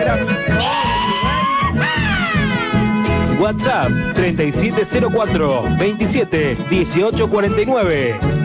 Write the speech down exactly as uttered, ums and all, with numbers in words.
WhatsApp treinta y siete cero cuatro veintisiete dieciocho cuarenta y nueve.